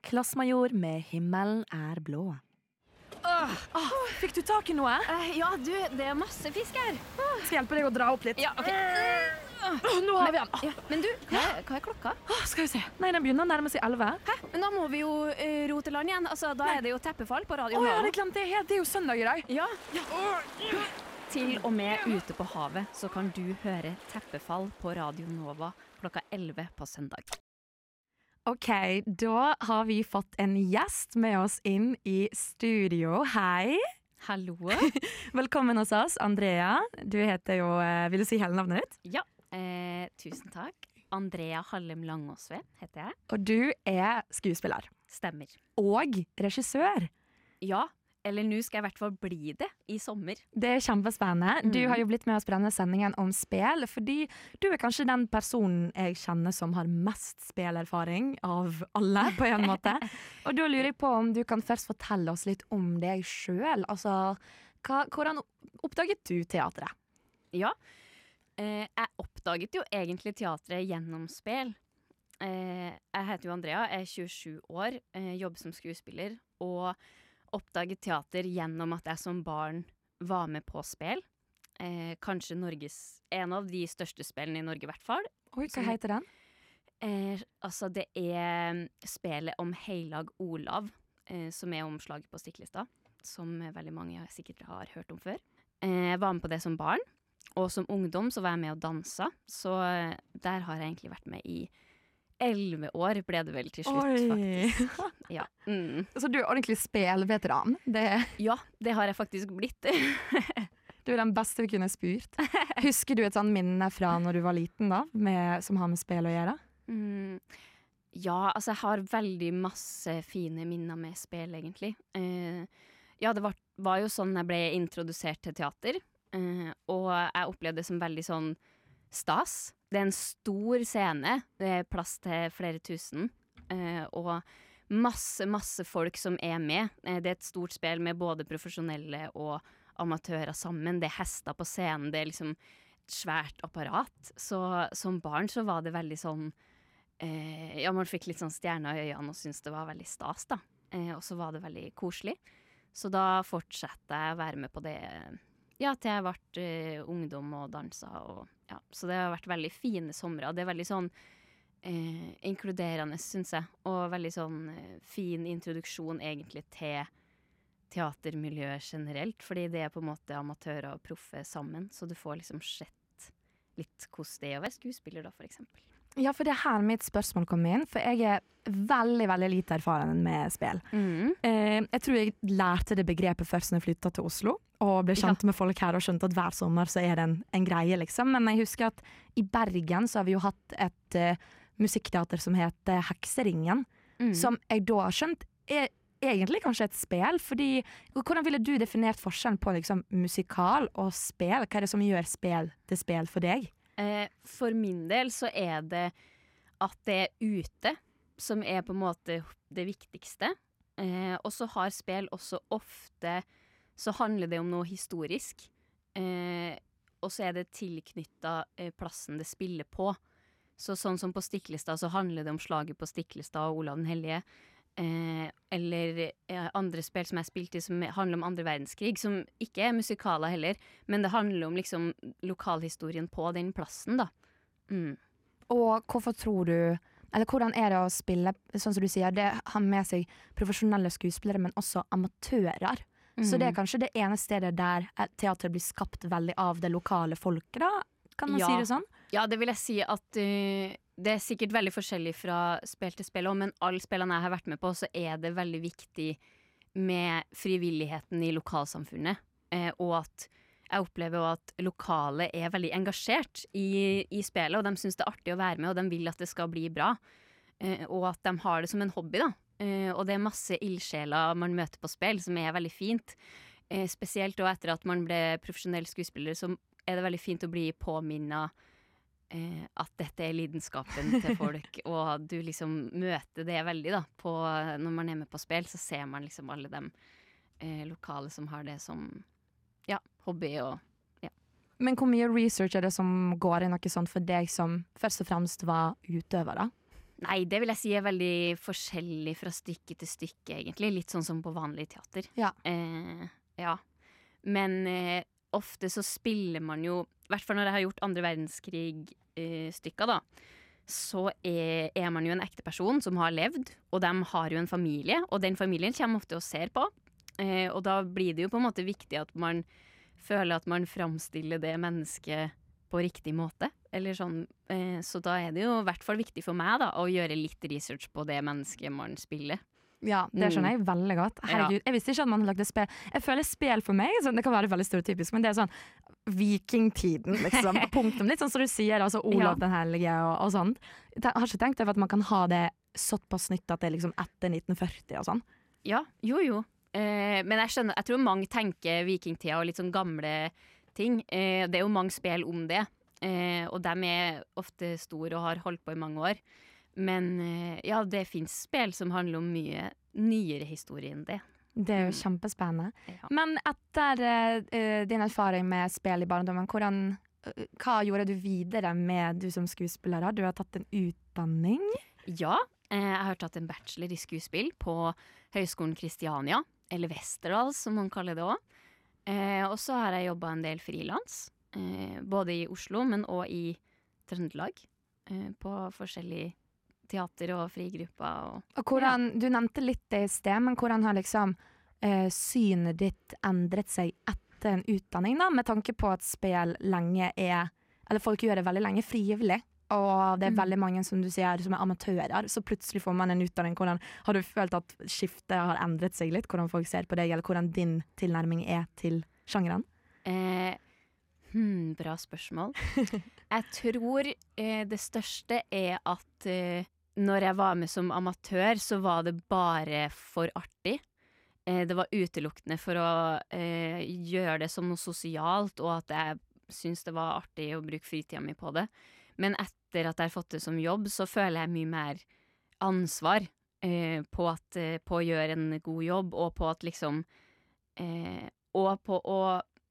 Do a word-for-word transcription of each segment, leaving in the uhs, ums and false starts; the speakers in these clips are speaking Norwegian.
Klassmajor med Himmelen er blå. Åh, Åh, fikk du tak i noe? eh, ja, du, det er masse fisk her. Skal hjelpe deg å dra opp litt. Ja, ok. Åh, nå har vi den. Ja, men du, hva er, hva er klokka? Åh, skal vi se. Nei, den begynner å nærme seg elleve. Hæ? Men da må vi jo uh, ro til land igjen. Altså, da er det jo teppefall på Å, radioen. jeg hadde glemt det helt. Det er jo søndag i dag. Ja. Til og med ute på havet så kan du høre teppefall på Radio Nova klokka elleve på søndag. Ok, da har vi fått en gjest med oss inn i studio. Hei. Hallo. Velkommen hos oss, Andrea. Du heter jo, eh, vil du si hele navnet ditt? Ja, eh, tusen takk. Andrea Hallem Langåsve heter jeg. Og du er skuespiller. Stemmer. Og regissør. Ja, eller nå skal jeg i hvert fall bli det i sommer. Det er kjempespennende. Du Mhm. har jo blitt med oss på denne sendingen om spel, fordi du er kanskje den personen jeg kjenner som har mest spelerfaring av alle, på en måte. Og da lurer jeg på om du kan først fortelle oss litt om deg selv. Altså, hva, hvordan oppdaget du teatret? Ja, eh, jeg oppdaget jo egentlig teatret gjennom spill. Eh, jeg heter jo Andrea, jeg er tjuesju år, eh, jobber som skuespiller, og oppdaget teater gjennom at jeg som barn var med på spill. Eh, kanskje Norges, en av de største spillene i Norge i hvert fall. Oi, hva Som- heter den? Eh, altså det er spelet om Heilag Olav, eh, som er omslaget på Stiklestad, som veldig mange sikkert har hørt om før. Eh, jeg var med på det som barn, og som ungdom så var jeg med og dansa, så eh, der har jeg egentlig vært med i elleve år, ble det vel til slutt, faktisk. Ja. Mm. Så du er ordentlig spelveteran. Det, ja, det har jeg faktisk blitt. du er den beste vi kunne spurt. Husker du et sånt minne fra når du var liten da, med, som har med spill å gjøre? Mm. Ja, altså jeg har veldig masse fine minner med spill, egentlig. Eh, ja, det var, var jo sånn jeg ble introdusert til teater, eh, og jeg opplevde det som veldig sånn stas. Det er en stor scene, det er plass til flere tusen, eh, og masse, masse folk som er med. Eh, det er et stort spill med både profesjonelle og amatører sammen. Det er hester på scenen, det er liksom et svært apparat. Så som barn så var det veldig sånn, eh, ja, man fikk litt sånn stjerner i øynene og syntes det var veldig stas da. Eh, og så var det veldig koselig. Så da fortsatte jeg å være med på det, ja, til jeg ble uh, ungdom og dansa, og ja, så det har vært veldig fine somre. Det er veldig sånn eh, inkluderende, synes jeg, og veldig sånn eh, fin introduksjon egentlig til teatermiljøet generelt, fordi det er på en måte amatører og proffe sammen, så du får liksom sett litt hvordan det er å være skuespiller da, for eksempel. Ja, for det er her mitt spørsmål kom inn, for jeg er veldig, veldig lite erfaren med spill. Mm. Eh, jeg tror jeg lærte det begrepet først når jeg flyttet til Oslo, og ble kjent med folk her og skjønte at hver sommer så er det en, en greie, liksom. Men jeg husker at i Bergen så har vi jo hatt et uh, musikkteater som heter Hekseringen, Mm. som jeg da har skjønt er egentlig kanskje et spill, fordi hvordan ville du definert forskjellen på liksom, musikal og spill? Hva er det som gjør spill til spill for deg? Eh, for min del så er det at det er ute som er på en måte det viktigste. Eh, og så har spill også ofte, så handler det om noe historisk. Eh, og så er det tilknyttet eh, plassen det spiller på. Så sånn som på Stiklestad så handler det om slaget på Stiklestad og Olav den Hellige. Eh, eller eh, andre spill som jeg spilte i som handler om andre verdenskrig, som ikke er musikaler heller, men det handler om liksom lokalhistorien på den plassen da. Mm. Og hvorfor tror du, eller hvordan er det å spille, sånn som du sier, det har med seg profesjonelle skuespillere, men også amatører. Mm. Så det er kanskje det ene stedet der teater blir skapt veldig av det lokale folket da? Kan man Ja. si det sånn? Ja, det vil jeg si at uh, det er sikkert veldig forskjellig fra spill til spill, men alle spillene jeg har vært med på, så er det veldig viktig med frivilligheten i lokalsamfunnet, uh, og at jeg opplever jo at lokale er veldig engasjert i, i spillet, og de synes det er artig å være med, og de vil at det skal bli bra, uh, og at de har det som en hobby da. Uh, og det er masse ildsjeler man møter på spill, som er veldig fint. Uh, spesielt og etter at man ble profesjonell skuespiller, så er det veldig fint å bli påminnet eh, at dette er lidenskapen til folk, og du liksom møter det veldig da, på, når man er med på spill, så ser man liksom alle dem eh, lokale som har det som, ja, hobby og, ja. Men hvor mye research er det som går i noe sånt for deg som først og fremst var utøver da? Nei, det vil jeg si er veldig forskjellig fra stykke til stykke, egentlig. Litt sånn som på vanlig teater. Ja. Eh, ja. Men eh, ofte så spiller man jo, i hvert fall når jeg har gjort andre verdenskrig-stykker, da, så er, er man jo en ekte person som har levd, og de har jo en familie, og den familien kommer ofte og ser på. Eh, og da blir det jo på en måte viktig at man føler at man framstiller det mennesket på riktig måte. Eller sånn, eh, så da er det jo i hvert fall viktig for meg da, å gjøre litt research på det mennesket man spiller. Ja, det skjønner jeg veldig godt. Herregud, jeg visste ikke at man lagde spill. Jeg føler spill for meg, så det kan være veldig stereotypisk, men det er sånn vikingtiden, liksom. Punktum. Litt sånn som du sier, altså Olav Ja. den hellige og, og sånt. Jeg har ikke tenkt over at man kan ha det såpass nytt at det er liksom etter nitten førti og sånn. Ja, jo jo. Eh, men jeg skjønner, jeg tror mange tenker vikingtida og litt sånn gamle ting. Eh, det er jo mange spill om det, eh, og de er ofte store og har holdt på i mange år. Men eh, ja, det finnes spill som handler om mye nyere historie enn det. Det er jo kjempespennende. Ja. Men etter uh, din erfaring med spill i barndommen, hvordan, uh, hva gjorde du videre med du som skuespiller? Du har tatt en utdanning? Ja, eh, jeg har tatt en bachelor i skuespill på Høgskolen Kristiania, eller Westerdals som man kaller det også. Eh, og så har jeg jobbet en del frilans, eh, både i Oslo, men også i Trøndelag, eh, på forskjellige teater og frigrupper. Og, Og hvordan, Du nevnte litt det i sted, men hvordan har liksom uh, synet ditt endret seg etter en utdanning, da, med tanke på at spill lenge er, eller folk gjør det veldig lenge frivillig, og det er Mm. veldig mange som du sier som er amatører, så plutselig får man en utdanning. Hvordan har du følt at skiftet har endret seg litt, hvordan folk ser på deg, eller hvordan din tilnærming er til sjangeren? eh, hmm, bra spørsmål. Jeg tror eh, det største er at eh, når jeg var med som amatør, så var det bare for artig. Eh, det var utelukkende for å eh, gjøre det som noe sosialt, og at jeg syntes det var artig å bruke fritida mi på det. Men etter at jeg har fått det som jobb, så føler jeg mye mer ansvar eh, på, at, eh, på å gjøre en god jobb, og på at liksom eh, Og på å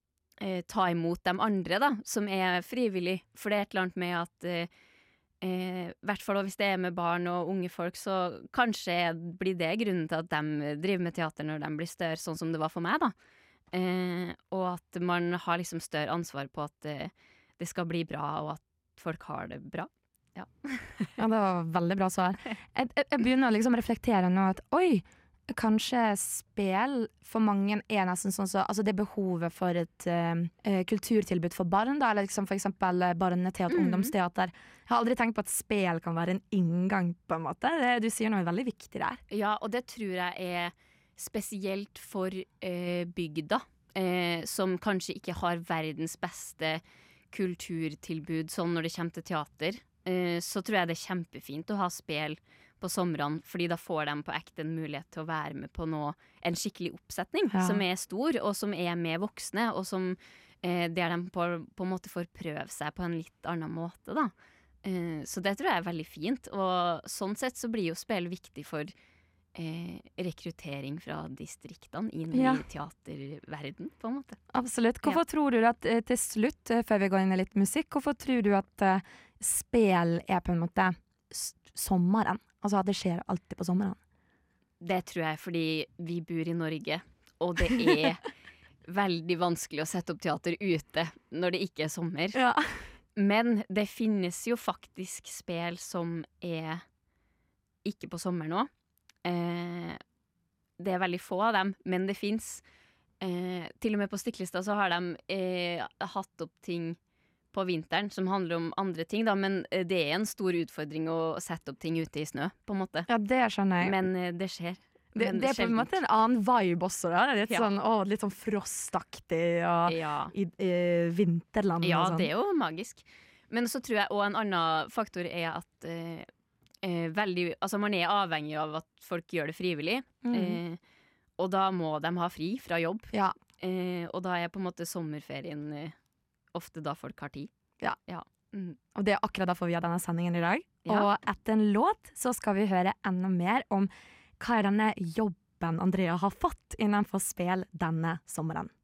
eh, ta imot de andre, da, som er frivillig. For det er et eller annet med at eh, Eh, hvert fall hvis det er med barn og unge folk, så kanskje blir det grunnen til at de driver med teater når de blir større, sånn som det var for meg, da. Eh, og at man har liksom større ansvar på at eh, det skal bli bra, og at folk har det bra. Ja. Ja, det var veldig bra svar. Jeg, jeg, jeg begynner å liksom reflektere nå at oi, kanskje spill for mange er nesten sånn så, altså det behovet for et uh, kulturtilbud for barn, da, eller liksom for eksempel barneteater, Mhm. ungdomsteater. Jeg har aldri tenkt på at spill kan være en inngang, på en måte. Det, du sier noe veldig viktig der. Ja, og det tror jeg er spesielt for eh, bygda, eh, som kanskje ikke har verdens beste kulturtilbud sånn når det kommer til teater. Eh, så tror jeg det er kjempefint å ha spill på somrene, fordi da får de på ekte en mulighet til å være med på noe, en skikkelig oppsetning, Ja. som er stor, og som er med voksne, og som eh, der de på, på en måte får prøve seg på en litt annen måte, da. Eh, så det tror jeg er veldig fint, og sånn sett så blir jo spill viktig for eh, rekruttering fra distriktene inn Ja. i teaterverden, på en måte. Absolutt. Hvorfor tror du at eh, til slutt, eh, før vi går inn i litt musikk, hvorfor tror du at eh, spill er på en måte s- sommeren? Altså at det skjer alltid på sommeren? Det tror jeg fordi vi bor i Norge, og det er veldig vanskelig å sette opp teater ute når det ikke er sommer. Ja. Men det finnes jo faktisk spill som er ikke på sommeren òg. Eh, det er veldig få av dem, men det fins. Eh, til og med på Stiklestad så har de eh, hatt opp ting på vinteren som handler om andre ting, da, men eh, det er en stor utfordring å sette opp ting ute i snø, på en måte. Ja, det skjønner jeg. Men eh, det skjer. det, Men det er på en sjeldent. måte en annen vibe også, da. Litt, Ja. sånn, å, litt sånn frostaktig og Ja. i, i vinterland Ja, og sånn. det er jo magisk. Men så tror jeg også en annen faktor er at eh, eh, veldig, altså man er avhengig av at folk gjør det frivillig. Mm. Eh, og da må de ha fri fra jobb. Ja. Eh, og da er på en måte sommerferien eh, ofte da folk har tid. Ja. Ja. Mm. Og det er akkurat derfor vi har denne sendingen i dag. Ja. Og etter en låt så skal vi høre enda mer om hva er denne jobben Andrea har fått innenfor spill denne sommeren.